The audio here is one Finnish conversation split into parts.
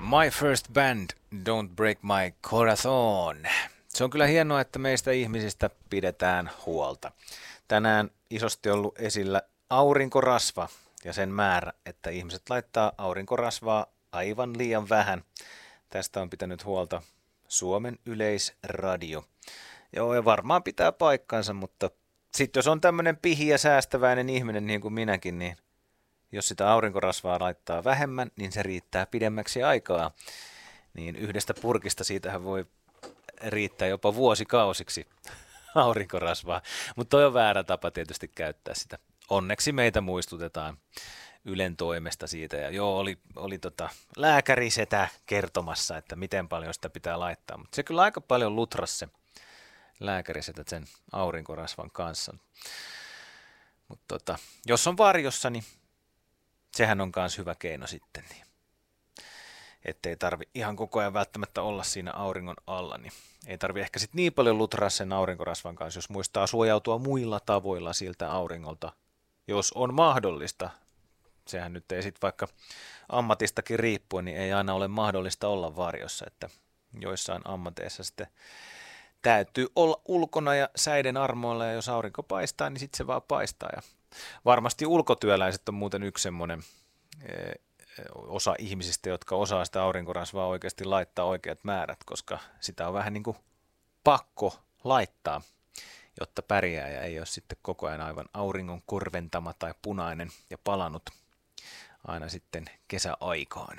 My First Band, Don't Break My Corazon. Se on kyllä hienoa, että meistä ihmisistä pidetään huolta. Tänään isosti ollut esillä aurinkorasva ja sen määrä, että ihmiset laittaa aurinkorasvaa aivan liian vähän. Tästä on pitänyt huolta Suomen Yleisradio. Joo, ja varmaan pitää paikkansa, mutta sitten jos on tämmöinen pihi ja säästäväinen ihminen niin kuin minäkin, niin jos sitä aurinkorasvaa laittaa vähemmän, niin se riittää pidemmäksi aikaa. Niin yhdestä purkista siitähän voi riittää jopa vuosikausiksi aurinkorasvaa. Mutta toi on väärä tapa tietysti käyttää sitä. Onneksi meitä muistutetaan Ylen toimesta siitä. Ja joo, oli lääkärisetä kertomassa, että miten paljon sitä pitää laittaa. Mutta se kyllä aika paljon lutras se lääkärisetä sen aurinkorasvan kanssa. Mutta jos on varjossa, niin sehän on myös hyvä keino sitten, niin ettei tarvi ihan koko ajan välttämättä olla siinä auringon alla, niin ei tarvi ehkä sitten niin paljon lutraa sen aurinkorasvan kanssa, jos muistaa suojautua muilla tavoilla siltä auringolta, jos on mahdollista. Sehän nyt ei sitten vaikka ammatistakin riippuen, niin ei aina ole mahdollista olla varjossa, että joissain ammateissa sitten täytyy olla ulkona ja säiden armoilla, ja jos aurinko paistaa, niin sitten se vaan paistaa. Ja varmasti ulkotyöläiset on muuten yksi semmoinen osa ihmisistä, jotka osaa sitä aurinkorasvaa oikeasti laittaa oikeat määrät, koska sitä on vähän niin kuin pakko laittaa, jotta pärjää ja ei ole sitten koko ajan aivan auringon korventama tai punainen ja palanut aina sitten kesäaikaan.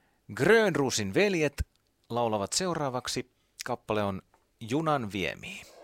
Grönruusin veljet laulavat seuraavaksi. Kappale on Junan viemiin.